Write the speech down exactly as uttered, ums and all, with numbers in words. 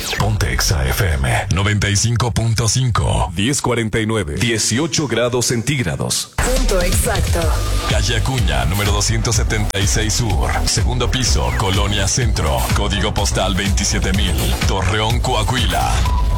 Ponte Exa F M noventa y cinco punto cinco. diez cuarenta y nueve. dieciocho grados centígrados. Punto exacto. Calle Acuña, número doscientos setenta y seis Sur. Segundo piso, Colonia Centro. Código postal veintisiete mil. Torreón, Coahuila.